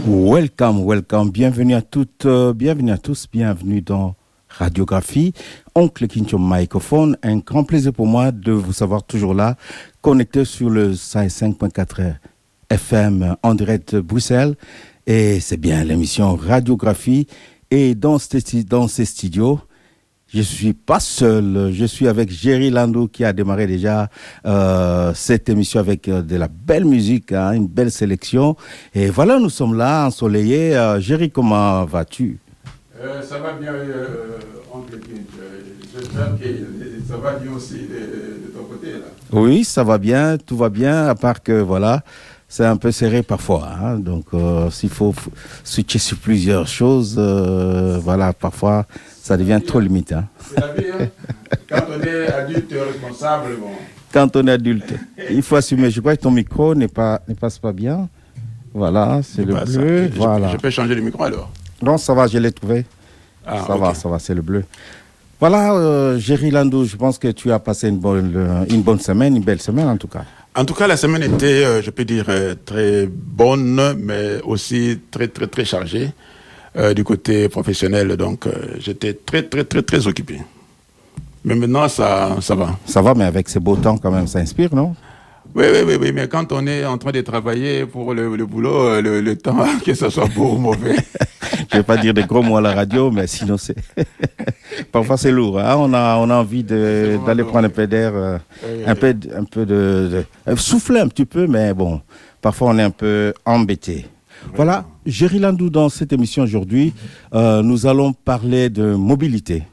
Welcome. Bienvenue à toutes, bienvenue à tous, bienvenue dans Radiographie. Oncle Kincho microphone. Un grand plaisir pour moi de vous savoir toujours là, connecté sur le 5.4 FM en direct de Bruxelles. Et c'est bien l'émission Radiographie. Et dans ces studios, je suis pas seul, je suis avec Jerry Landau qui a démarré déjà cette émission avec de la belle musique, hein, une belle sélection. Et voilà, nous sommes là, ensoleillés. Jerry, comment vas-tu? Ça va bien, Oncle Kinch. J'espère que ça va bien aussi de ton côté, là. Oui, ça va bien, tout va bien, à part que voilà, c'est un peu serré parfois. Hein, donc, s'il faut switcher sur plusieurs choses, voilà, parfois, ça devient trop limite. Hein. C'est la vie, hein. Quand on est adulte responsable, bon. Quand on est adulte, il faut assumer. Je crois que ton micro ne passe pas bien. Voilà, c'est le bleu. Voilà. Je peux changer le micro alors? Non, ça va, je l'ai trouvé. Ah, ça va, c'est le bleu. Voilà, Jerry Landau, je pense que tu as passé une bonne semaine, une belle semaine en tout cas. En tout cas, la semaine était, je peux dire, très bonne, mais aussi très, très, très chargée du côté professionnel. Donc, j'étais très, très, très, très occupé. Mais maintenant, ça va. Ça va, mais avec ces beaux temps quand même, ça inspire, non? Oui, mais quand on est en train de travailler pour le boulot, le temps, que ce soit beau ou mauvais. Je vais pas dire des gros mots à la radio, mais sinon c'est parfois c'est lourd. Hein? On a envie d'aller prendre un peu d'air, un peu de souffler un petit peu, mais bon, parfois on est un peu embêté. Voilà, Jerry Landau, dans cette émission aujourd'hui, nous allons parler de mobilité.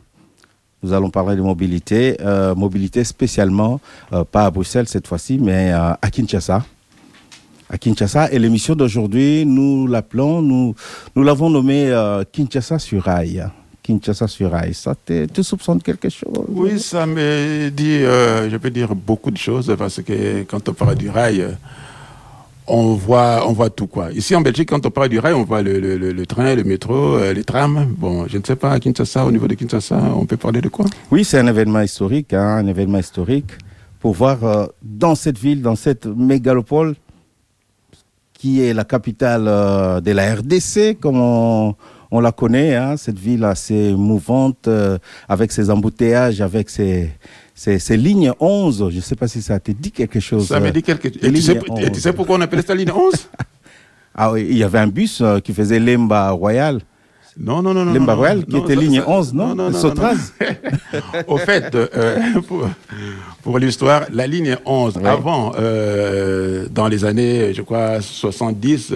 Mobilité spécialement, pas à Bruxelles cette fois-ci, mais à Kinshasa. Et l'émission d'aujourd'hui, nous l'avons nommée Kinshasa sur rail. Ça te soupçonne quelque chose? Oui, ça me dit, je peux dire beaucoup de choses, parce que quand on parle du rail, on voit tout quoi. Ici en Belgique, quand on parle du rail, on voit le train, le métro, les trams. Bon, je ne sais pas, à Kinshasa, au niveau de Kinshasa, on peut parler de quoi? Oui, c'est un événement historique, pour voir dans cette ville, dans cette mégalopole, qui est la capitale de la RDC, comme on la connaît, hein, cette ville assez mouvante, avec ses embouteillages, avec ses lignes 11. Je ne sais pas si ça te dit quelque chose. Ça me dit quelque chose. Tu sais pourquoi on appelait ça ligne 11? Ah oui, il y avait un bus qui faisait Lemba Royal. Non. Lemba Royal, qui était ligne 11, non? Non. Sotraz. Au fait, pour l'histoire, la ligne 11, ouais. Avant, dans les années, je crois, 70,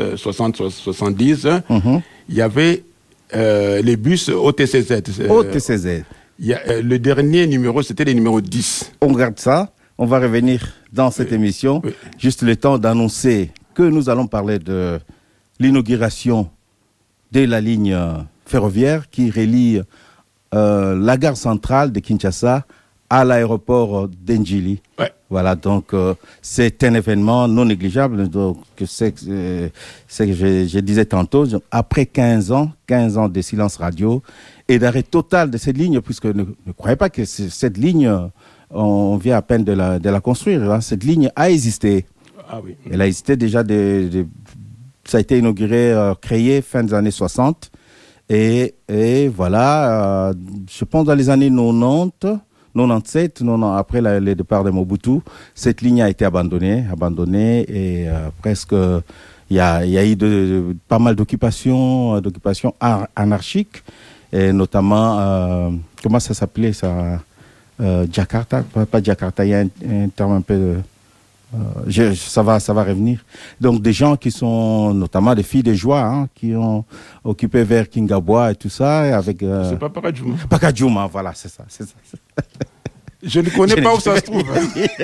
il y avait les bus OTCZ. OTCZ. Le dernier numéro, c'était le numéro 10. On regarde ça. On va revenir dans cette émission. Oui. Juste le temps d'annoncer que nous allons parler de l'inauguration de la ligne ferroviaire qui relie la gare centrale de Kinshasa à l'aéroport d'Ndjili. Ouais. Voilà, donc c'est un événement non négligeable. Donc, c'est que je disais tantôt, après 15 ans de silence radio et d'arrêt total de cette ligne, puisque ne croyez pas que cette ligne, on vient à peine de la construire. Hein. Cette ligne a existé. Ah oui. Elle a existé déjà, ça a été inauguré, créé fin des années 60. Et voilà, je pense dans les années 90, 97, après le départ de Mobutu, cette ligne a été abandonnée et presque il y a eu pas mal d'occupations anarchiques, et notamment, comment ça s'appelait ça, Jakarta, pas Jakarta, il y a un terme un peu ça va revenir. Donc des gens qui sont notamment des filles de joie, hein, qui ont occupé vers Kingabois et tout ça, et avec. C'est pas Pakadjouma. Pakadjouma, voilà, c'est ça. Je ne connais pas où ça se trouve.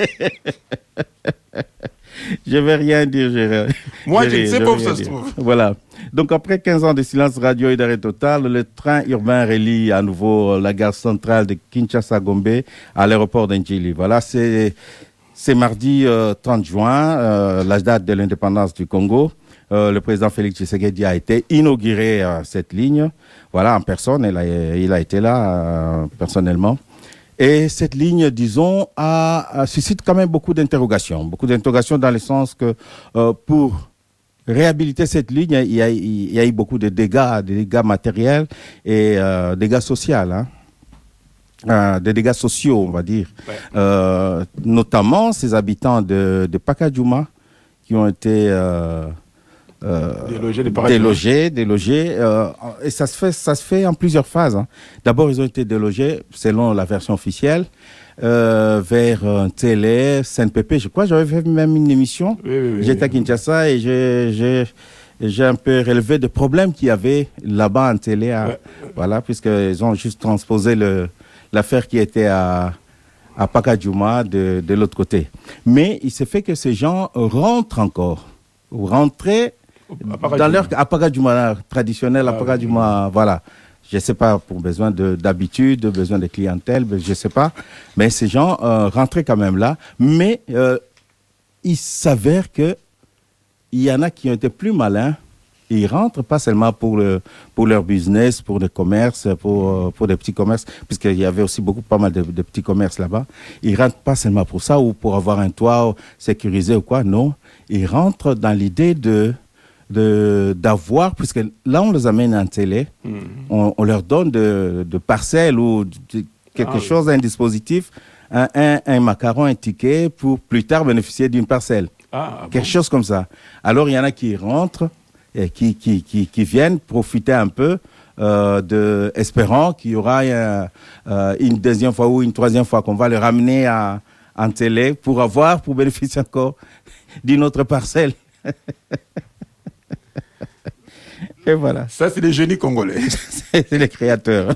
Je vais rien dire, Gérard. Moi, je ne sais pas où ça se trouve. Voilà. Donc après 15 ans de silence radio et d'arrêt total, le train urbain relie à nouveau la gare centrale de Kinshasa-Gombe à l'aéroport d'Ndjili. Voilà, c'est mardi 30 juin, la date de l'indépendance du Congo. Le président Félix Tshisekedi a été inauguré cette ligne. Voilà, en personne, il a été là personnellement. Et cette ligne, disons, suscite quand même beaucoup d'interrogations. Beaucoup d'interrogations dans le sens que pour réhabiliter cette ligne, il y a eu beaucoup de des dégâts matériels et dégâts sociaux, des dégâts sociaux, on va dire. Ouais. Notamment ces habitants de Pacadjouma qui ont été délogés. Et ça se fait en plusieurs phases. Hein. D'abord, ils ont été délogés, selon la version officielle, vers Télé, Saint-Pépé. Je crois j'avais fait même une émission. Oui. J'étais à Kinshasa et j'ai un peu relevé des problèmes qu'il y avait là-bas en Télé. Voilà, puisqu'ils ont juste transposé l'affaire qui était à Pacadjouma de l'autre côté. Mais il se fait que ces gens rentrent encore. Rentrer dans leur Pacadjouma traditionnel, Pacadjouma, voilà. Je ne sais pas, pour besoin d'habitude, besoin de clientèle, je ne sais pas. Mais ces gens rentraient quand même là. Mais il s'avère qu'il y en a qui ont été plus malins. Ils rentrent pas seulement pour leur business, pour le commerce, pour des petits commerces, puisqu'il y avait aussi pas mal de petits commerces là-bas. Ils rentrent pas seulement pour ça ou pour avoir un toit sécurisé ou quoi. Non, ils rentrent dans l'idée d'avoir, puisque là on les amène en télé, on leur donne de parcelles ou quelque chose, un dispositif, un macaron, un ticket pour plus tard bénéficier d'une parcelle. Quelque chose comme ça. Alors il y en a qui rentrent et qui viennent profiter un peu espérant qu'il y aura une deuxième fois ou une troisième fois qu'on va les ramener en télé pour bénéficier encore d'une autre parcelle. Et voilà. Ça, c'est les génies congolais. C'est les créateurs.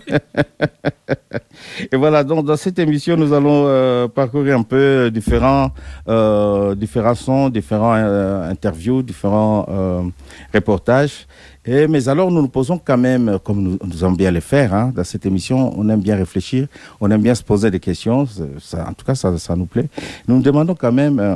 Et voilà, donc dans cette émission, nous allons parcourir un peu différents sons, différents interviews, différents reportages. Mais alors, nous nous posons quand même, comme nous aimons bien le faire, dans cette émission, on aime bien réfléchir, on aime bien se poser des questions. En tout cas, ça nous plaît. Nous nous demandons quand même...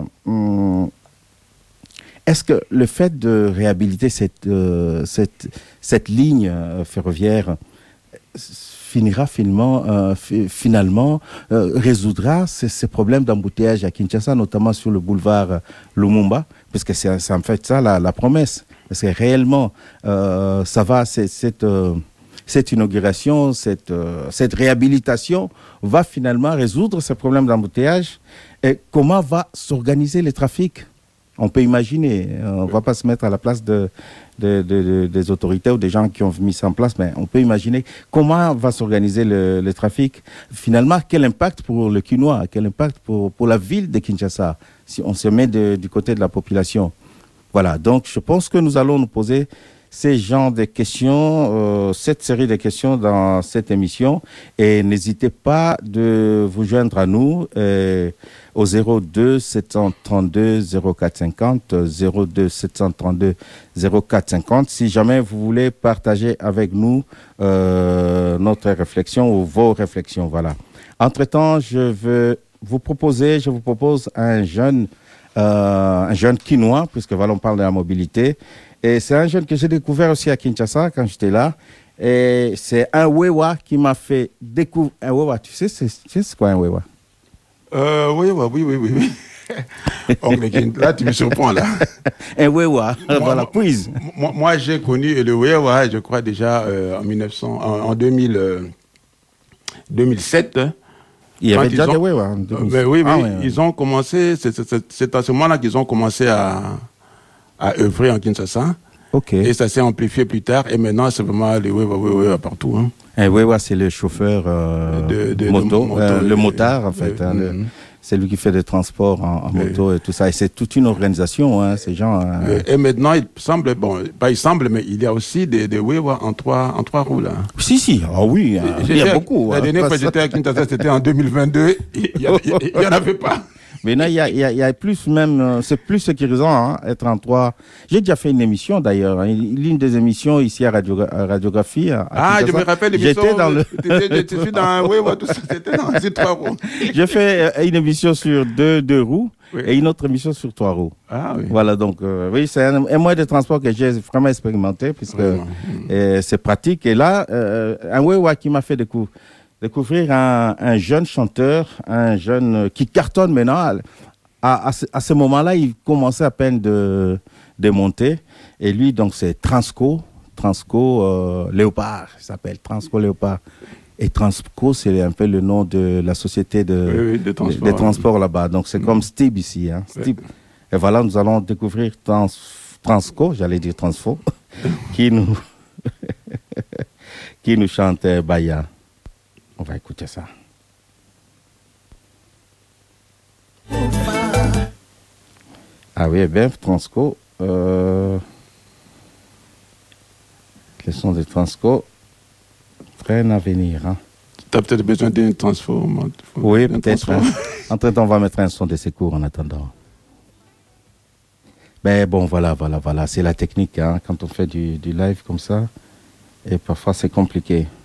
est-ce que le fait de réhabiliter cette ligne ferroviaire finira finalement résoudra ces problèmes d'embouteillage à Kinshasa, notamment sur le boulevard Lumumba, parce que c'est en fait ça la promesse. Parce que réellement, ça va, cette inauguration, cette réhabilitation va finalement résoudre ces problèmes d'embouteillage. Et comment va s'organiser le trafic ? On peut imaginer, on ne va pas se mettre à la place des autorités ou des gens qui ont mis ça en place, mais on peut imaginer comment va s'organiser le trafic. Finalement, quel impact pour le Quinois, quel impact pour la ville de Kinshasa, si on se met du côté de la population. Voilà, donc je pense que nous allons nous poser ces genres de questions, cette série de questions dans cette émission. Et n'hésitez pas de vous joindre à nous au 02 732 0450, 02 732 0450. Si jamais vous voulez partager avec nous notre réflexion ou vos réflexions, voilà. Entre-temps, je vous propose un jeune Quinois, puisque voilà, on parle de la mobilité. Et c'est un jeune que j'ai découvert aussi à Kinshasa quand j'étais là. Et c'est un Wewa qui m'a fait découvrir. Un Wewa, tu sais c'est quoi un Wewa? Oui. Oh, mais là, tu me surprends, là. Un Wewa, voilà, quiz. Moi, j'ai connu le Wewa, je crois, déjà en 2007. Il y avait déjà des Wewa en 2007. Oui, ils ont commencé, c'est à ce moment-là qu'ils ont commencé à œuvrer en Kinshasa. Okay. Et ça s'est amplifié plus tard. Et maintenant, c'est vraiment les Wewa partout. Hein. Un Wewa, c'est le chauffeur de moto, le motard, en fait. C'est lui qui fait des transports en moto et tout ça. Et c'est toute une organisation, ces gens. Et maintenant, il semble, mais il y a aussi des Wewa en trois roues, là. Si. Ah oui, il y a beaucoup. La dernière fois que j'étais à Kinshasa, c'était en 2022. Il n'y en avait pas. Mais là, il y a plus même, c'est plus sécurisant, être en trois. J'ai déjà fait une émission d'ailleurs, l'une des émissions ici à Radiographie. Je me rappelle l'émission. J'étais dans je suis dans tout ça, c'était dans ces trois roues. J'ai fait une émission sur deux roues et une autre émission sur 3 roues. Ah oui. Voilà, donc, oui, c'est un moyen de transport que j'ai vraiment expérimenté puisque c'est pratique. Et là, un Wewa qui m'a fait découvrir un jeune chanteur, un jeune qui cartonne maintenant à ce moment-là, il commençait à peine de monter. Et lui, donc, c'est Transco Léopard. Il s'appelle Transco Léopard. Et Transco, c'est un peu le nom de la société de des transports là-bas. Donc, c'est comme Stib ici. Hein, Stib. Et voilà, nous allons découvrir Transco, j'allais dire Transfo, qui nous chante Baya. On va écouter ça. Ah oui, bien, Transco. Les sons de Transco prennent à venir. Hein. Tu as peut-être besoin d'un transfo. Oui, peut-être. Hein. Entre-temps, on va mettre un son de secours en attendant. Mais bon, voilà. C'est la technique hein, quand on fait du live comme ça. Et parfois, c'est compliqué.